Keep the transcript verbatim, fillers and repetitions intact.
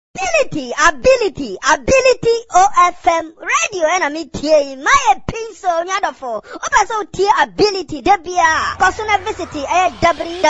Ability, ability, ability O F M radio enemy tie my pin so nyadofo. Opa so tie ability debia. Kosuna visit e w